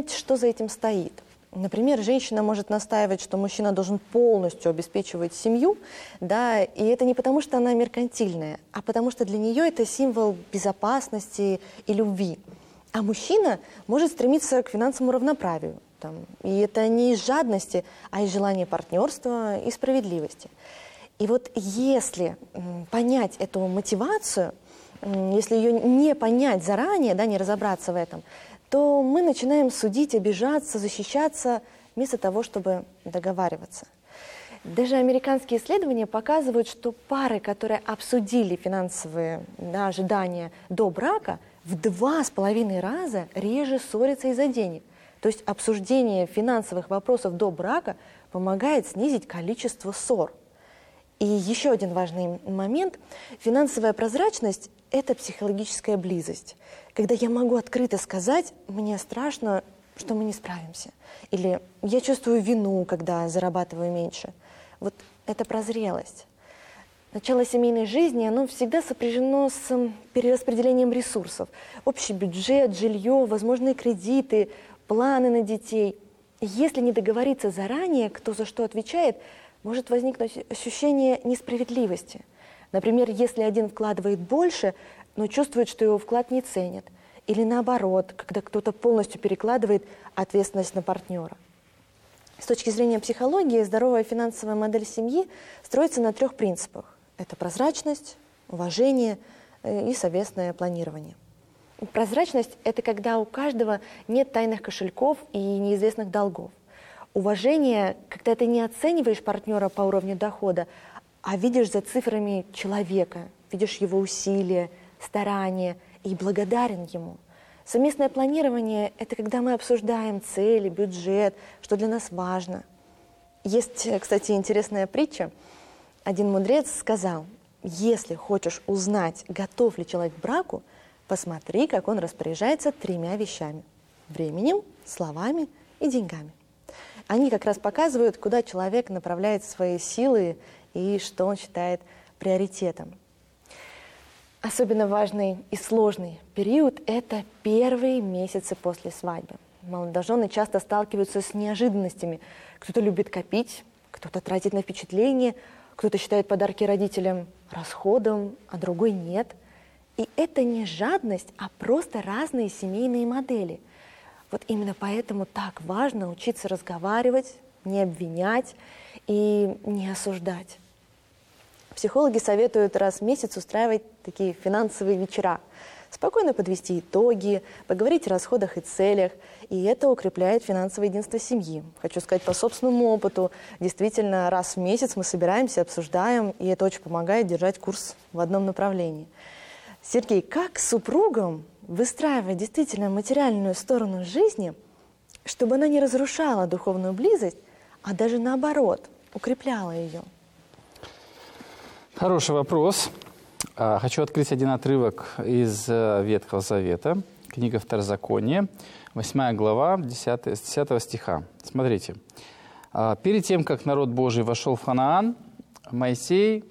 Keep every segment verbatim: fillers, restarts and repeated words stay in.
понять, что за этим стоит. Например, женщина может настаивать, что мужчина должен полностью обеспечивать семью, да, и это не потому, что она меркантильная, а потому что для нее это символ безопасности и любви. А мужчина может стремиться к финансовому равноправию. Там, и это не из жадности, а из желания партнерства и справедливости. И вот если м, понять эту мотивацию, м, если ее не понять заранее, да, не разобраться в этом, то мы начинаем судить, обижаться, защищаться, вместо того, чтобы договариваться. Даже американские исследования показывают, что пары, которые обсудили финансовые, да, ожидания до брака, в два с половиной раза реже ссорятся из-за денег. То есть обсуждение финансовых вопросов до брака помогает снизить количество ссор. И еще один важный момент. Финансовая прозрачность – это психологическая близость. Когда я могу открыто сказать: мне страшно, что мы не справимся. Или я чувствую вину, когда зарабатываю меньше. Вот это прозрелость. Начало семейной жизни, оно всегда сопряжено с перераспределением ресурсов. Общий бюджет, жилье, возможные кредиты, планы на детей. Если не договориться заранее, кто за что отвечает, может возникнуть ощущение несправедливости. Например, если один вкладывает больше, но чувствует, что его вклад не ценят. Или наоборот, когда кто-то полностью перекладывает ответственность на партнера. С точки зрения психологии, здоровая финансовая модель семьи строится на трех принципах. Это прозрачность, уважение и совместное планирование. Прозрачность – это когда у каждого нет тайных кошельков и неизвестных долгов. Уважение – когда ты не оцениваешь партнера по уровню дохода, а видишь за цифрами человека, видишь его усилия, старания и благодарен ему. Совместное планирование – это когда мы обсуждаем цели, бюджет, что для нас важно. Есть, кстати, интересная притча. Один мудрец сказал: если хочешь узнать, готов ли человек к браку, посмотри, как он распоряжается тремя вещами – временем, словами и деньгами. Они как раз показывают, куда человек направляет свои силы и что он считает приоритетом. Особенно важный и сложный период – это первые месяцы после свадьбы. Молодожены часто сталкиваются с неожиданностями. Кто-то любит копить, кто-то тратит на впечатления, кто-то считает подарки родителям расходом, а другой нет. И это не жадность, а просто разные семейные модели. Вот именно поэтому так важно учиться разговаривать, не обвинять и не осуждать. Психологи советуют раз в месяц устраивать такие финансовые вечера. Спокойно подвести итоги, поговорить о расходах и целях. И это укрепляет финансовое единство семьи. Хочу сказать по собственному опыту. Действительно, раз в месяц мы собираемся, обсуждаем, и это очень помогает держать курс в одном направлении. Сергей, как супругам выстраивать действительно материальную сторону жизни, чтобы она не разрушала духовную близость, а даже наоборот, укрепляла ее? Хороший вопрос. Хочу открыть один отрывок из Ветхого Завета, книга Второзаконие, восьмая глава, десятого стиха. Смотрите. «Перед тем, как народ Божий вошел в Ханаан, Моисей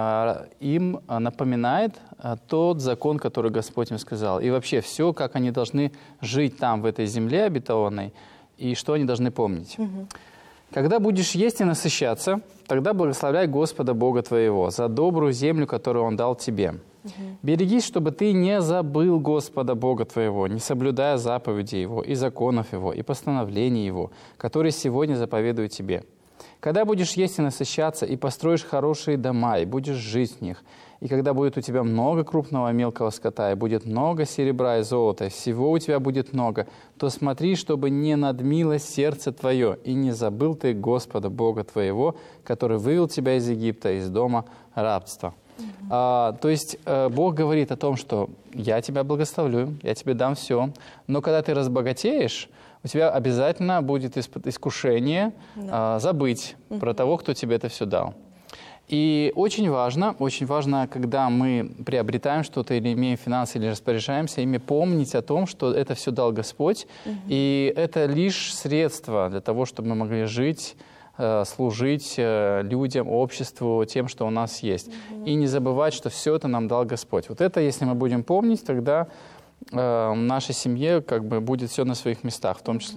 им напоминает тот закон, который Господь им сказал. И вообще все, как они должны жить там, в этой земле обетованной, и что они должны помнить. Угу. «Когда будешь есть и насыщаться, тогда благословляй Господа Бога твоего за добрую землю, которую Он дал тебе. Угу. Берегись, чтобы ты не забыл Господа Бога твоего, не соблюдая заповедей Его, и законов Его, и постановлений Его, которые сегодня заповедую тебе. Когда будешь есть и насыщаться, и построишь хорошие дома, и будешь жить в них, и когда будет у тебя много крупного и мелкого скота, и будет много серебра и золота, и всего у тебя будет много, то смотри, чтобы не надмило сердце твое, и не забыл ты Господа Бога твоего, который вывел тебя из Египта, из дома рабства». Mm-hmm. а, то есть э, Бог говорит о том, что я тебя благословлю, я тебе дам все, но когда ты разбогатеешь, у тебя обязательно будет искушение yeah. э, забыть mm-hmm. про того, кто тебе это все дал. И очень важно, очень важно, когда мы приобретаем что-то или имеем финансы, или распоряжаемся ими, помнить о том, что это все дал Господь, угу. и это лишь средство для того, чтобы мы могли жить, служить людям, обществу, тем, что у нас есть. Угу. И не забывать, что все это нам дал Господь. Вот это, если мы будем помнить, тогда в нашей семье как бы будет все на своих местах, в том числе